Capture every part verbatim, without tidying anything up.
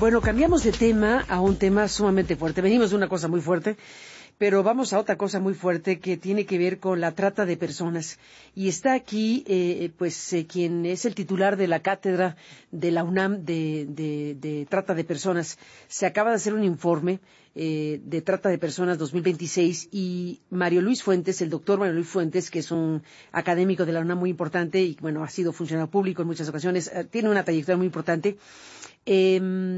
Bueno, cambiamos de tema a un tema sumamente fuerte. Venimos de una cosa muy fuerte, pero vamos a otra cosa muy fuerte que tiene que ver con la trata de personas. Y está aquí, eh, pues, eh, quien es el titular de la cátedra de la UNAM de, de, de trata de personas. Se acaba de hacer un informe eh, de trata de personas dos mil veintiséis y Mario Luis Fuentes, el doctor Mario Luis Fuentes, que es un académico de la UNAM muy importante y, bueno, ha sido funcionario público en muchas ocasiones, eh, tiene una trayectoria muy importante. Eh,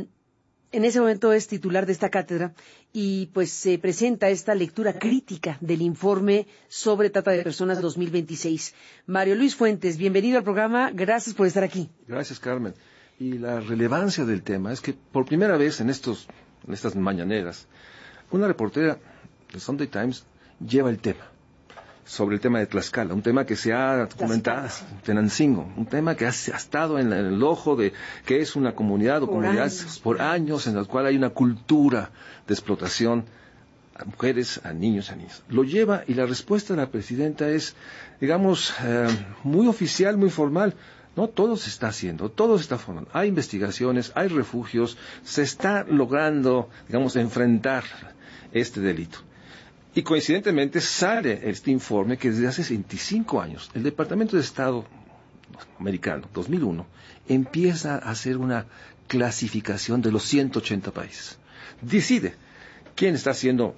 en ese momento es titular de esta cátedra y pues se presenta esta lectura crítica del informe sobre trata de personas dos mil veintiséis. Mario Luis Fuentes, bienvenido al programa, gracias por estar aquí. Gracias, Carmen. Y la relevancia del tema es que por primera vez en estos en estas mañaneras, una reportera de Sunday Times lleva el tema sobre el tema de Tlaxcala, un tema que se ha documentado, Tenancingo, un tema que ha, ha estado en, en el ojo de que es una comunidad o por comunidades años. por años en la cual hay una cultura de explotación a mujeres, a niños, a niñas. Lo lleva y la respuesta de la presidenta es, digamos, eh, muy oficial, muy formal. No, todo se está haciendo, todo se está formando. Hay investigaciones, hay refugios, se está logrando, digamos, enfrentar este delito. Y coincidentemente sale este informe que desde hace veinticinco años el Departamento de Estado americano, dos mil uno, empieza a hacer una clasificación de los ciento ochenta países. Decide quién está haciendo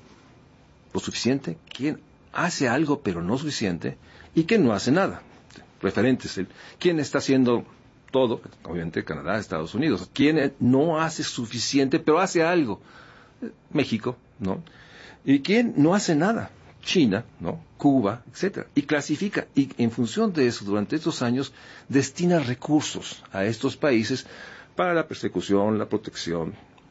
lo suficiente, quién hace algo pero no suficiente y quién no hace nada. Referentes, el, quién está haciendo todo, obviamente Canadá, Estados Unidos, quién no hace suficiente pero hace algo, México, ¿no? ¿Y quién no hace nada? China, ¿no? Cuba, etcétera. Y clasifica, y en función de eso, durante estos años, destina recursos a estos países para la persecución, la protección,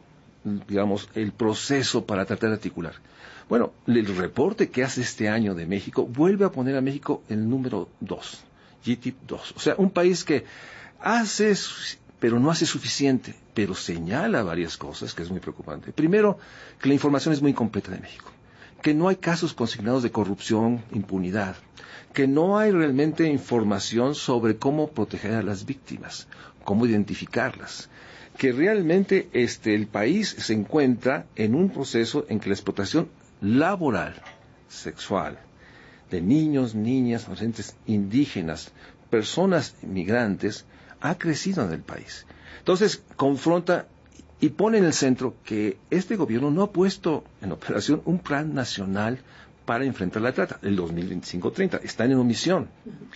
digamos, el proceso para tratar de articular. Bueno, el reporte que hace este año de México vuelve a poner a México en el número dos, G T I P dos. O sea, un país que hace, pero no hace suficiente, pero señala varias cosas que es muy preocupante. Primero, que la información es muy incompleta de México, que no hay casos consignados de corrupción, impunidad, que no hay realmente información sobre cómo proteger a las víctimas, cómo identificarlas, que realmente este, el país se encuentra en un proceso en que la explotación laboral, sexual, de niños, niñas, adolescentes, indígenas, personas migrantes, ha crecido en el país. Entonces, confronta y pone en el centro que este gobierno no ha puesto en operación un plan nacional para enfrentar la trata, el dos mil veinticinco treinta, están en omisión.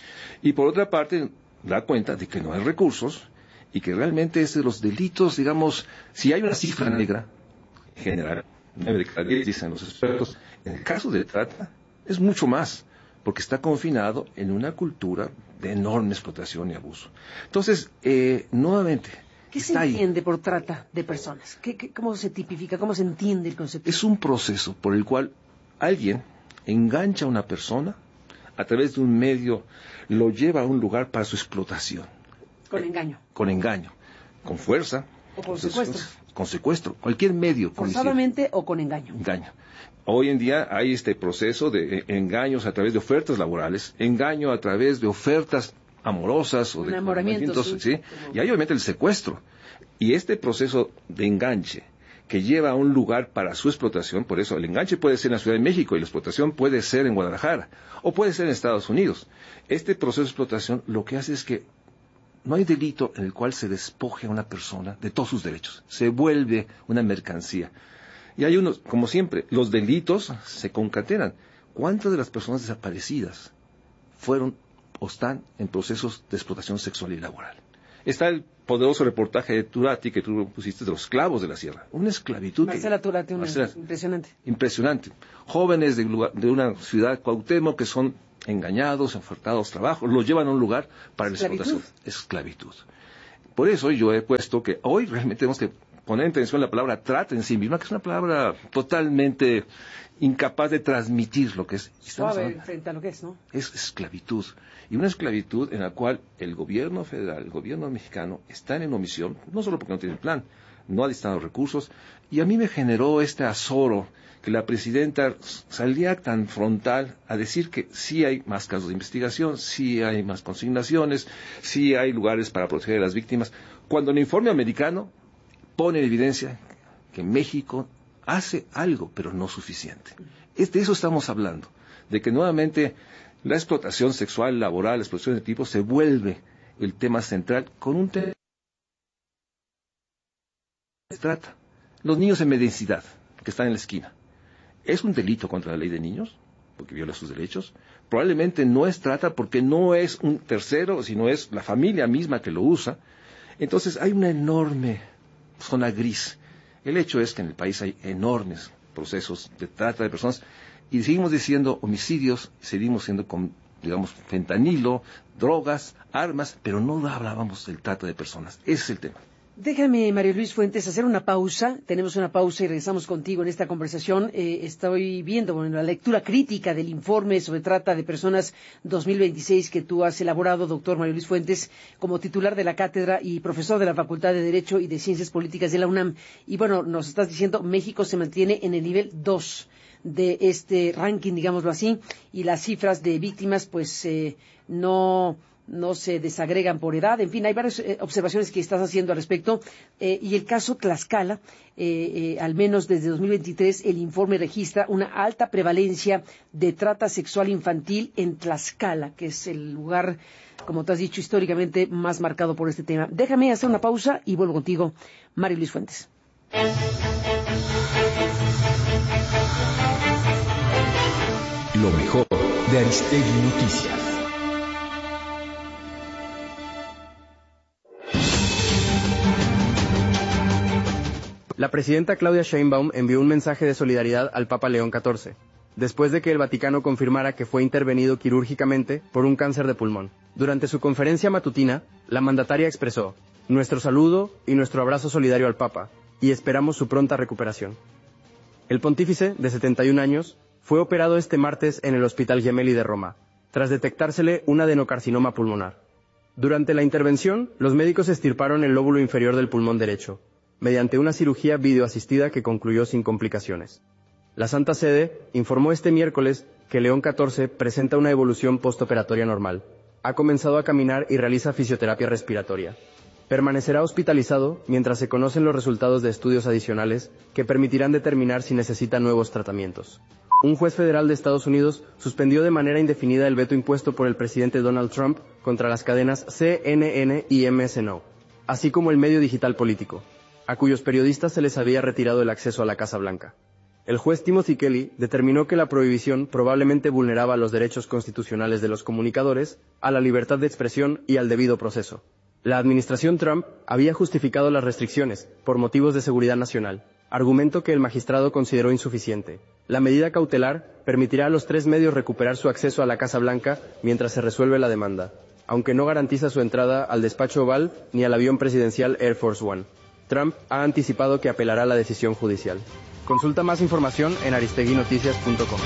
Y por otra parte, da cuenta de que no hay recursos y que realmente es de los delitos, digamos, si hay una cifra negra, en general, nueve de cada diez, dicen los expertos, en el caso de trata, es mucho más, porque está confinado en una cultura de enorme explotación y abuso. Entonces, eh, nuevamente, ¿qué se entiende por trata de personas? ¿Qué, qué, ¿Cómo se tipifica? ¿Cómo se entiende el concepto? Es un proceso por el cual alguien engancha a una persona a través de un medio, lo lleva a un lugar para su explotación. Con engaño. Con engaño, con fuerza. O con secuestro. Con secuestro, cualquier medio. Forzadamente o con engaño. Engaño. Hoy en día hay este proceso de engaños a través de ofertas laborales, engaño a través de ofertas amorosas o de enamoramientos, sí. ¿sí? Y hay obviamente el secuestro. Y este proceso de enganche que lleva a un lugar para su explotación, por eso el enganche puede ser en la Ciudad de México y la explotación puede ser en Guadalajara o puede ser en Estados Unidos. Este proceso de explotación lo que hace es que no hay delito en el cual se despoje a una persona de todos sus derechos, se vuelve una mercancía. Y hay unos, como siempre, los delitos se concatenan. ¿Cuántas de las personas desaparecidas fueron o están en procesos de explotación sexual y laboral? Está el poderoso reportaje de Turati que tú pusiste de los esclavos de la sierra. Una esclavitud. Marcela Turati, una Marcela, impresionante. Impresionante. Jóvenes de, de una ciudad, Cuauhtémoc, que son engañados, ofertados trabajos, los llevan a un lugar para la explotación. Esclavitud. Por eso yo he puesto que hoy realmente tenemos que poner en tensión la palabra trata en sí misma, que es una palabra totalmente incapaz de transmitir lo que es. Suave frente a lo que es, ¿no? Es esclavitud. Y una esclavitud en la cual el gobierno federal, el gobierno mexicano, están en omisión, no solo porque no tienen plan, no ha destinado recursos, y a mí me generó este azoro que la presidenta salía tan frontal a decir que sí hay más casos de investigación, sí hay más consignaciones, sí hay lugares para proteger a las víctimas, cuando el informe americano pone en evidencia que México hace algo, pero no suficiente. Es de eso estamos hablando, de que nuevamente la explotación sexual, laboral, la explotación de tipo se vuelve el tema central con un tema de trata. Los niños en mendicidad, que están en la esquina, ¿es un delito contra la ley de niños? Porque viola sus derechos. Probablemente no es trata porque no es un tercero, sino es la familia misma que lo usa. Entonces hay una enorme zona gris. El hecho es que en el país hay enormes procesos de trata de personas y seguimos diciendo homicidios, seguimos siendo con, digamos, fentanilo, drogas, armas, pero no hablábamos del trata de personas. Ese es el tema. Déjame, Mario Luis Fuentes, hacer una pausa. Tenemos una pausa y regresamos contigo en esta conversación. Eh, estoy viendo, bueno, la lectura crítica del informe sobre trata de personas dos mil veintiséis que tú has elaborado, doctor Mario Luis Fuentes, como titular de la cátedra y profesor de la Facultad de Derecho y de Ciencias Políticas de la UNAM. Y bueno, nos estás diciendo, México se mantiene en el nivel dos de este ranking, digámoslo así, y las cifras de víctimas, pues, eh, no... no se desagregan por edad, en fin, hay varias eh, observaciones que estás haciendo al respecto, eh, y el caso Tlaxcala, eh, eh, al menos desde dos mil veintitrés, el informe registra una alta prevalencia de trata sexual infantil en Tlaxcala, que es el lugar, como tú has dicho, históricamente más marcado por este tema. Déjame hacer una pausa y vuelvo contigo, Mario Luis Fuentes. Lo mejor de Aristegui Noticias. La presidenta Claudia Sheinbaum envió un mensaje de solidaridad al Papa León catorce, después de que el Vaticano confirmara que fue intervenido quirúrgicamente por un cáncer de pulmón. Durante su conferencia matutina, la mandataria expresó: nuestro saludo y nuestro abrazo solidario al Papa, y esperamos su pronta recuperación. El pontífice, de setenta y un años, fue operado este martes en el Hospital Gemelli de Roma, tras detectársele un adenocarcinoma pulmonar. Durante la intervención, los médicos extirparon el lóbulo inferior del pulmón derecho, mediante una cirugía videoasistida que concluyó sin complicaciones. La Santa Sede informó este miércoles que León catorce presenta una evolución postoperatoria normal. Ha comenzado a caminar y realiza fisioterapia respiratoria. Permanecerá hospitalizado mientras se conocen los resultados de estudios adicionales que permitirán determinar si necesita nuevos tratamientos. Un juez federal de Estados Unidos suspendió de manera indefinida el veto impuesto por el presidente Donald Trump contra las cadenas C N N y M S N, así como el medio digital político, a cuyos periodistas se les había retirado el acceso a la Casa Blanca. El juez Timothy Kelly determinó que la prohibición probablemente vulneraba los derechos constitucionales de los comunicadores, a la libertad de expresión y al debido proceso. La administración Trump había justificado las restricciones por motivos de seguridad nacional, argumento que el magistrado consideró insuficiente. La medida cautelar permitirá a los tres medios recuperar su acceso a la Casa Blanca mientras se resuelve la demanda, aunque no garantiza su entrada al despacho oval ni al avión presidencial Air Force One. Trump ha anticipado que apelará a la decisión judicial. Consulta más información en aristegui noticias punto com.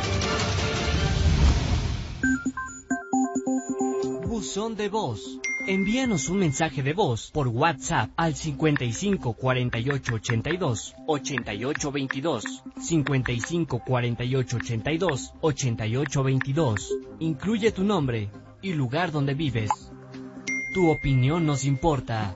Buzón de voz. Envíanos un mensaje de voz por WhatsApp al cincuenta y cinco cuarenta y ocho ochenta y dos ochenta y ocho veintidós, cincuenta y cinco cuarenta y ocho ochenta y dos ochenta y ocho veintidós. Incluye tu nombre y lugar donde vives. Tu opinión nos importa.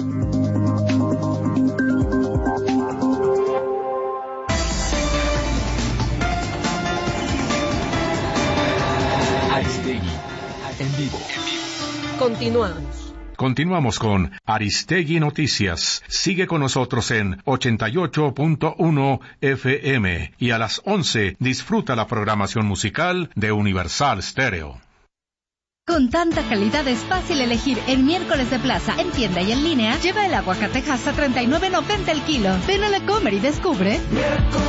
Aristegui, en vivo. Continuamos. Continuamos con Aristegui Noticias. Sigue con nosotros en ochenta y ocho punto uno F M y a las once disfruta la programación musical de Universal Stereo. Con tanta calidad es fácil elegir en Miércoles de Plaza, en tienda y en línea. Lleva el aguacate Hass a treinta y nueve noventa el kilo. Ven a la Comer y descubre